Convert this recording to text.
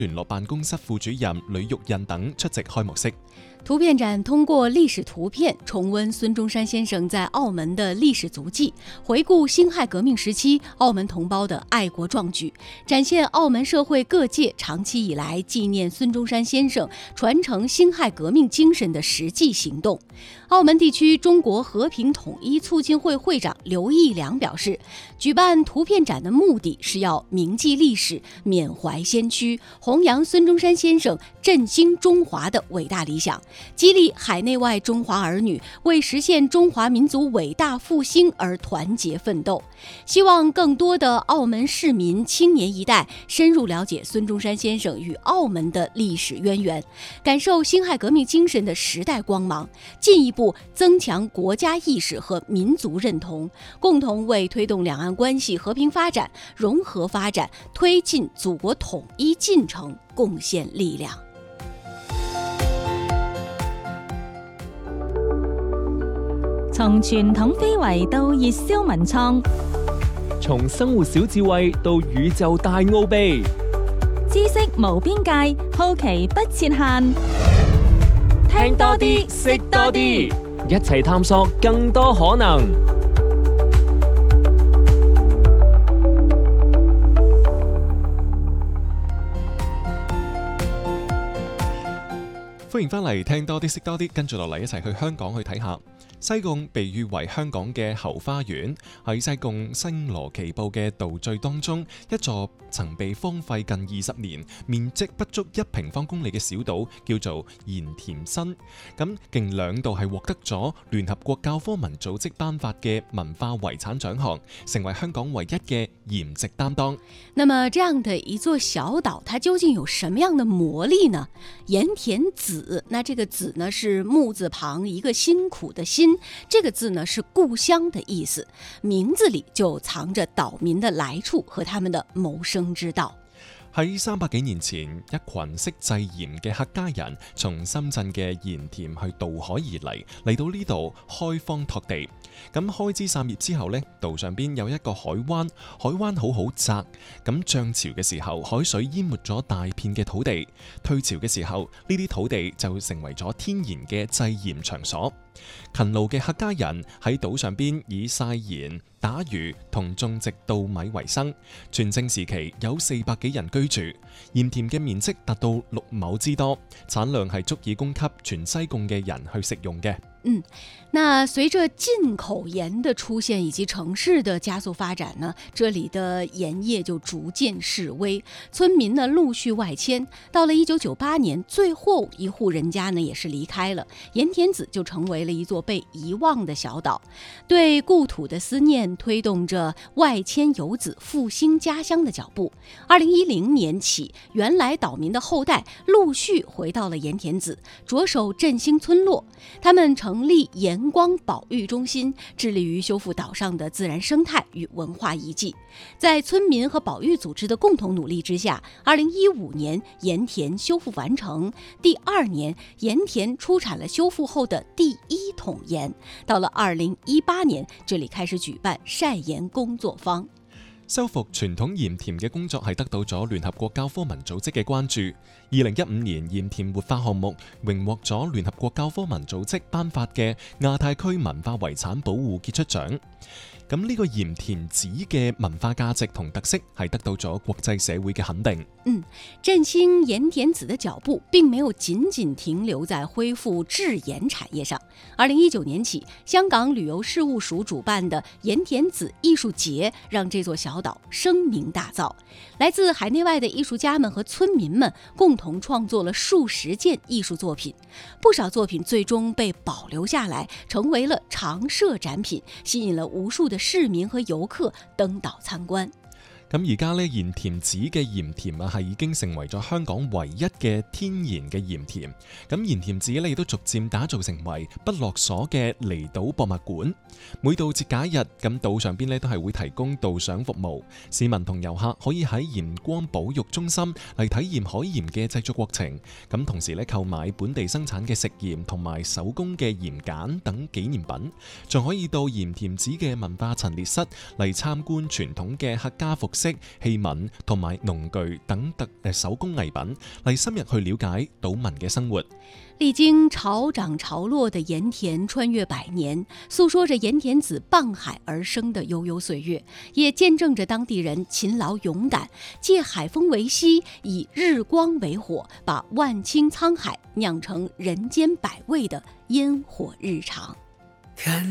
聯絡辦公室副主任呂玉印等出席開幕式。 圖片展通過歷史圖片重溫孫中山先生在澳門的歷史足跡，回顧辛亥革命時期澳門同胞的愛國壯舉，展現澳門社會各界長期以來紀念孫中山先生、傳承辛亥革命精神的實際行動。澳門地區中國和平統一促進會會長劉義良表示，舉辦圖片展的目的是要銘記歷史、緬懷先驅，弘揚孫中山先生振興中華的偉大理想，激勵海內外中華兒女為實現中華民族偉大復興而團結奮鬥。希望更多的澳門市民青年一代深入了解孫中山先生與澳門的歷史淵源，感受辛亥革命精神的時代光芒，進一步增強國家意識和民族認同，共同為推動兩岸關係和平發展、融合發展、推進祖國統一進程貢獻力量。 從傳統非遺到熱銷文創， 從生活小智慧到宇宙大奧秘， 知識無邊界，好奇不設限。 聽多啲，識多啲，一齊探索更多可能。 歡迎翻嚟聽多啲識多啲，跟住落嚟一齊去香港去睇下。西貢被譽為香港嘅後花園，喺西貢星羅棋布嘅島嶼當中，一座曾被荒廢近20年、面積不足1平方公里嘅小島，叫做鹽田新。咁近2度係獲得咗聯合國教科文組織頒發嘅文化遺產獎項，成為香港唯一嘅鹽籍擔當。 那麼這樣的一座小島，它究竟有什麼樣的魔力呢？鹽田梓，那這個梓呢是木字旁一個辛苦的辛，這個字呢是故鄉的意思，名字裏就藏着島民的來處和他們的謀生之道。 喺300幾年前，一群識製鹽嘅客家人從深圳嘅鹽田去渡海而嚟到呢度開荒拓地。咁開枝散葉之後呢，島上邊有一個海灣，海灣好窄。咁漲潮嘅時候，海水淹沒咗大片嘅土地；退潮嘅時候，呢啲土地就成為咗天然嘅製鹽場所。勤勞嘅客家人喺島上邊以曬鹽、打魚同種植稻米為生。全盛時期有400幾人居住，鹽田嘅面積達到6畝之多，產量係足以供給全西貢嘅人去食用嘅。 那隨着進口鹽的出現以及城市的加速發展呢，這裡的鹽業就逐漸式微，村民呢陸續外遷。到了1998年，最後一戶人家呢也是離開了，鹽田梓就成為了一座被遺忘的小島。對故土的思念推動着外遷游子復興家鄉的腳步。2010年起，原來島民的後代陸續回到了鹽田梓，着手振興村落。他們成立鹽光保育中心，致力於修復島上的自然生態與文化遺跡。在村民和保育組織的共同努力之下，2015年鹽田修復完成，第2年鹽田出產了修復後的第1桶鹽。到了2018年，這裡開始舉辦曬鹽工作坊。 修復傳統鹽田嘅工作係得到咗聯合國教科文組織嘅關注。2015年鹽田活化項目榮獲咗聯合國教科文組織頒發嘅亞太區文化遺產保護傑出獎。咁呢個鹽田梓嘅文化價值同特色係得到咗國際社會嘅肯定。 振興鹽田梓的腳步並沒有僅僅停留在恢復製鹽產業上。2019年起，香港旅遊事務署主辦的鹽田梓藝術節讓這座小島聲名大噪。來自海內外的藝術家們和村民們共同創作了數十件藝術作品，不少作品最終被保留下來，成為了常設展品，吸引了無數的市民和遊客登島參觀。 咁而家咧，鹽田梓嘅鹽田啊，係已經成為咗香港唯一嘅天然嘅鹽田。咁鹽田梓咧亦都逐漸打造成為不落鎖嘅離島博物館。每到節假日，咁島上邊咧都係會提供導賞服務，市民同遊客可以喺鹽光保育中心嚟體驗海鹽嘅製作過程。咁同時咧購買本地生產嘅食鹽同埋手工嘅鹽鹼等紀念品，仲可以到鹽田梓嘅文化陳列室嚟參觀傳統嘅客家服飾飾、器皿同埋農具等手工藝品，嚟深入去了解島民嘅生活。 歷經潮漲潮落的鹽田穿越百年，訴說着鹽田子傍海而生的悠悠歲月，也見證着當地人勤勞勇敢，借海風為息，以日光為火，把萬頃滄海釀成人間百味的煙火日常。